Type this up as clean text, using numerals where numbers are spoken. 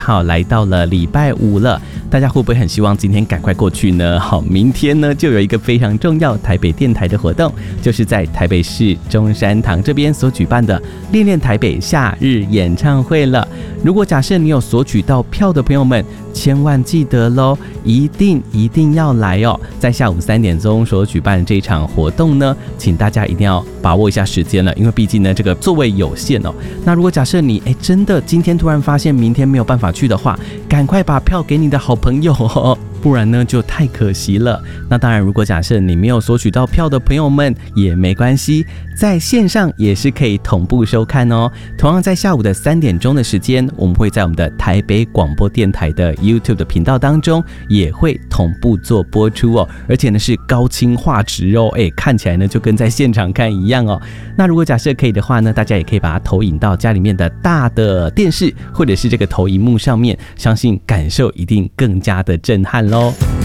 好，来到了礼拜五了，大家会不会很希望今天赶快过去呢？好，明天呢就有一个非常重要台北电台的活动，就是在台北市中山堂这边所举办的恋恋台北夏日演唱会了。如果假设你有索取到票的朋友们，千万记得咯，一定要来哦！在下午3点钟所举办的这一场活动呢，请大家一定要把握一下时间了，因为毕竟呢这个座位有限哦。那如果假设你真的今天突然发现明天没有办法去的话，赶快把票给你的好朋友哦，不然呢就太可惜了。那当然，如果假设你没有索取到票的朋友们也没关系，在线上也是可以同步收看哦。同样在下午的3点钟的时间，我们会在我们的台北广播电台的 YouTube 的频道当中也会同步做播出哦，而且呢是高清画质哦，看起来呢就跟在现场看一样哦。那如果假设可以的话呢，大家也可以把它投影到家里面的大的电视或者是这个投影幕上面，相信感受一定更加的震撼咯。